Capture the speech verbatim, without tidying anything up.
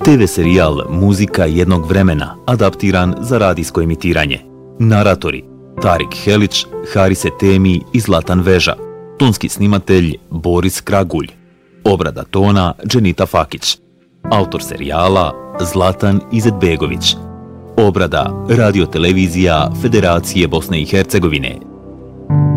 te ve serijal Muzika jednog vremena, adaptiran za radijsko emitiranje. Naratori Tarik Helić, Harise Temi i Zlatan Veža. Tonski snimatelj Boris Kragulj. Obrada tona Dženita Fakić. Autor serijala Zlatan Izetbegović. Obrada Radio-televizija Federacije Bosne i Hercegovine.